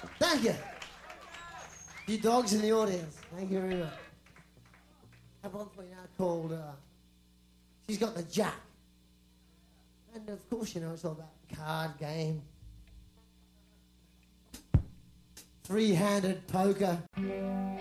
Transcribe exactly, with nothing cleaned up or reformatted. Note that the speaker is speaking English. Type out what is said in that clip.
Thank you. You dogs in the audience. Thank you very much. I have one for you now called uh, She's Got the Jack. And of course, you know, it's all about card game. Three-handed poker.